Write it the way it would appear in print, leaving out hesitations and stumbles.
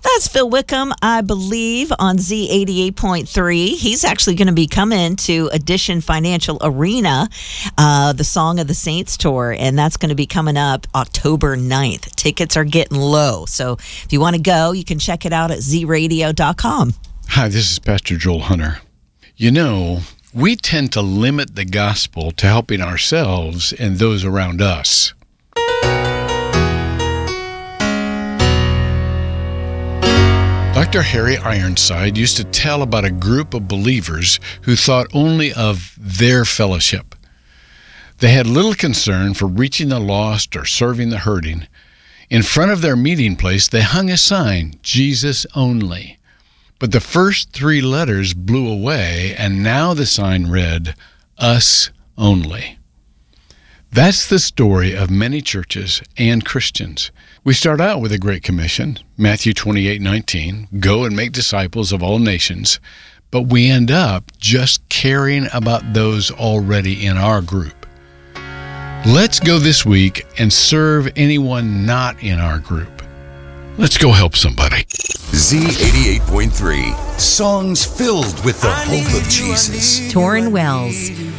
That's Phil Wickham, I believe, on Z88.3. He's actually going to be coming to Edition Financial Arena, the Song of the Saints tour, and that's going to be coming up October 9th. Tickets are getting low, so if you want to go, you can check it out at zradio.com. Hi, this is Pastor Joel Hunter. You know, we tend to limit the gospel to helping ourselves and those around us. Dr. Harry Ironside used to tell about a group of believers who thought only of their fellowship. They had little concern for reaching the lost or serving the hurting. In front of their meeting place, they hung a sign, Jesus Only. But the first 3 letters blew away, and now the sign read, Us Only. That's the story of many churches and Christians. We start out with a Great Commission, Matthew 28:19, go and make disciples of all nations, but we end up just caring about those already in our group. Let's go this week and serve anyone not in our group. Let's go help somebody. Z88.3, songs filled with the hope of Jesus. Torrin Wells.